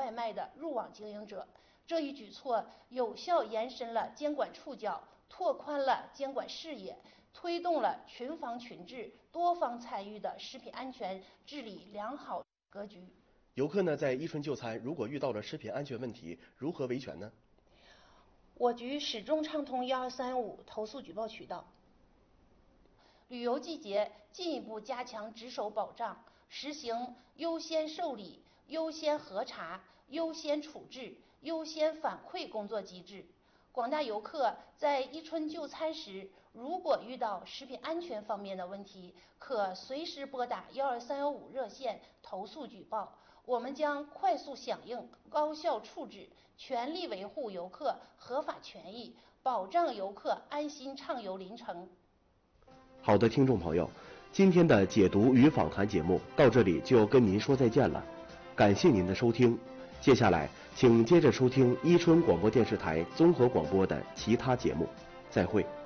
外卖的入网经营者。这一举措有效延伸了监管触角，拓宽了监管视野，推动了群防群治、多方参与的食品安全治理良好格局。 游客呢，在伊春就餐，如果遇到了食品安全问题，如何维权呢？ 我局始终畅通1235投诉举报渠道。旅游季节进一步加强值守保障，实行优先受理、优先核查、优先处置、优先反馈工作机制。广大游客在伊春就餐时，如果遇到食品安全方面的问题，可随时拨打12315热线投诉举报，我们将快速响应、高效处置，全力维护游客合法权益，保障游客安心畅游临城。 好的，听众朋友，今天的解读与访谈节目到这里就跟您说再见了，感谢您的收听。接下来，请接着收听伊春广播电视台综合广播的其他节目，再会。